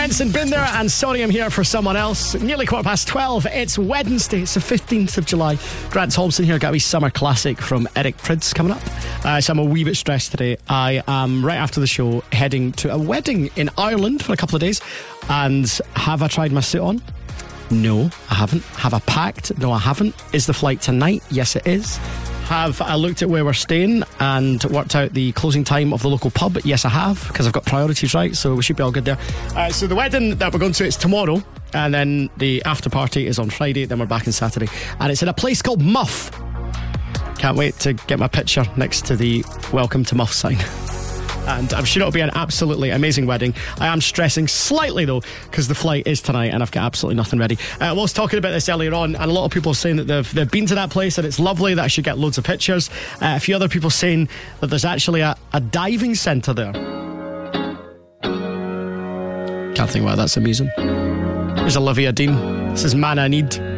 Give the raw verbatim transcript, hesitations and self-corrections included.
Benson, Been There, and Sorry I'm Here for Someone Else. Nearly quarter past twelve. It's Wednesday. It's the fifteenth of July. Grant Thompson here. Got a wee summer classic from Eric Prydz coming up. Uh, so I'm a wee bit stressed today. I am, right after the show, heading to a wedding in Ireland for a couple of days. And have I tried my suit on? No, I haven't. Have I packed? No, I haven't. Is the flight tonight? Yes, it is. Have I looked at where we're staying and worked out the closing time of the local pub? Yes, I have, because I've got priorities right, so we should be all good there. Uh, so the wedding that we're going to is tomorrow, and then the after party is on Friday, then we're back on Saturday, and it's in a place called Muff. Can't wait to get my picture next to the Welcome to Muff sign. And I'm sure it'll be an absolutely amazing wedding. I am stressing slightly though, because the flight is tonight and I've got absolutely nothing ready. Uh, I was talking about this earlier on, and a lot of people are saying that they've, they've been to that place and it's lovely, that I should get loads of pictures. Uh, a few other people saying that there's actually a, a diving centre there. Can't think why that's amusing. Here's Olivia Dean. This is Man I Need.